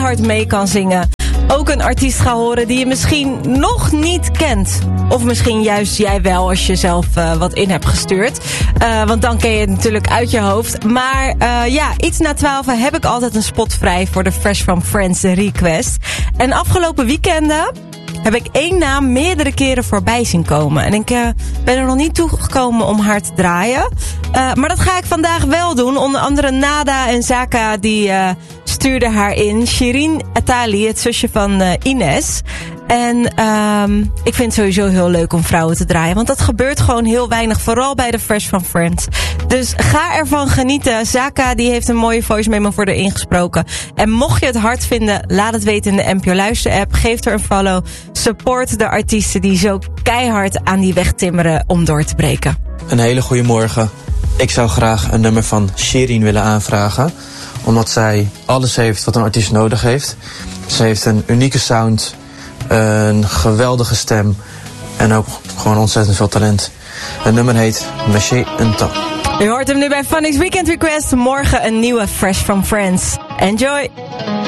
keihard mee kan zingen. Ook een artiest gaan horen die je misschien nog niet kent. Of misschien juist jij wel als je zelf wat in hebt gestuurd. Want dan ken je het natuurlijk uit je hoofd. Maar iets na 12 heb ik altijd een spot vrij voor de Fresh from Friends request. En afgelopen weekenden heb ik één naam meerdere keren voorbij zien komen. En ik ben er nog niet toegekomen om haar te draaien. Maar dat ga ik vandaag wel doen. Onder andere Nada en Zaka die stuurden haar in. Shirin Atali, het zusje van Ines. En ik vind het sowieso heel leuk om vrouwen te draaien. Want dat gebeurt gewoon heel weinig. Vooral bij de Fresh from Friends. Dus ga ervan genieten. Zaka die heeft een mooie voice memo voor haar ingesproken. En mocht je het hard vinden, laat het weten in de NPO Luister app. Geef er een follow. Support de artiesten die zo keihard aan die weg timmeren om door te breken. Een hele goede morgen. Ik zou graag een nummer van Shirin willen aanvragen. Omdat zij alles heeft wat een artiest nodig heeft. Ze heeft een unieke sound, een geweldige stem en ook gewoon ontzettend veel talent. Het nummer heet Monsieur un temps. U hoort hem nu bij Funny's Weekend Request. Morgen een nieuwe Fresh from Friends. Enjoy!